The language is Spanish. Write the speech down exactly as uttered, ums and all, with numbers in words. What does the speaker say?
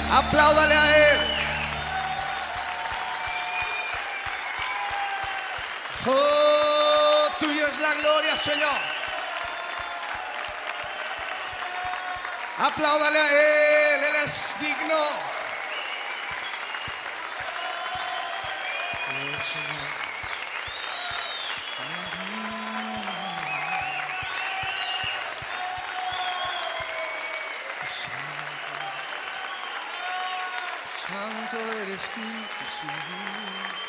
Apláudale a Él. Oh, tuya es la gloria, Señor. Apláudale a Él, Él es digno. Oh, Señor. Santo eres tú, Señor.